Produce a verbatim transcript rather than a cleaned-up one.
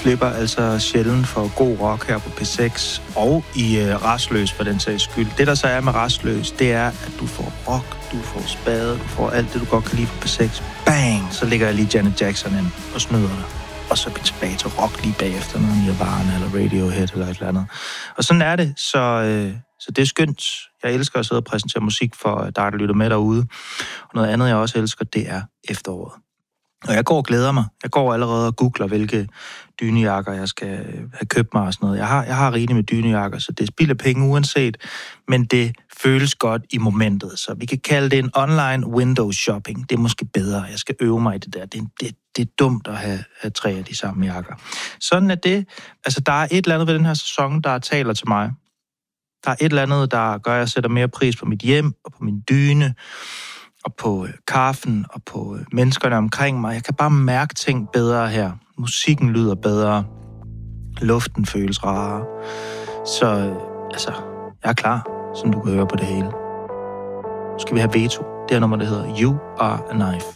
slipper altså sjældent for god rock her på P seks, og i øh, Rastløs for den sags skyld. Det, der så er med Rastløs, det er, at du får rock, du får spade, du får alt det, du godt kan lide på P seks. Bang! Så ligger jeg lige Janet Jackson ind og snyder dig. Og så er vi tilbage til rock lige bagefter, noget Nirvana eller Radiohead eller et eller andet. Og sådan er det, så, øh, så det er skønt. Jeg elsker at sidde og præsentere musik for dig, der lytter med derude. Og noget andet, jeg også elsker, det er efteråret. Og jeg går og glæder mig. Jeg går allerede og googler, hvilke dynejakker jeg skal have købt mig og sådan noget. Jeg har, jeg har rigeligt med dynejakker, så det spilder penge uanset, men det føles godt i momentet. Så vi kan kalde det en online window shopping. Det er måske bedre. Jeg skal øve mig i det der. Det er, det, det er dumt at have, have tre af de samme jakker. Sådan er det. Altså, der er et eller andet ved den her sæson, der taler til mig. Der er et eller andet, der gør, at jeg sætter mere pris på mit hjem og på min dyne, og på øh, kaffen, og på øh, menneskerne omkring mig. Jeg kan bare mærke ting bedre her. Musikken lyder bedre. Luften føles rarere. Så, øh, altså, jeg er klar, som du kan høre på det hele. Nu skal vi have Veto. Det her nummer, det hedder You Are a Knife.